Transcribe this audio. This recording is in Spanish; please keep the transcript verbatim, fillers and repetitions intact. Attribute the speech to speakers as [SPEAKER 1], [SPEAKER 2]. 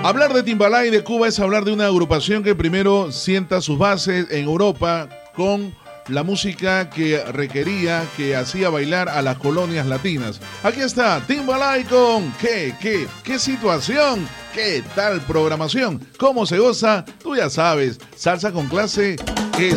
[SPEAKER 1] Hablar de Timbalay de Cuba es hablar de una agrupación que primero sienta sus bases en Europa con la música que requería, que hacía bailar a las colonias latinas. Aquí está Timbalay con ¿qué, qué, qué situación? ¿Qué tal programación? ¿Cómo se goza? Tú ya sabes, salsa con clase.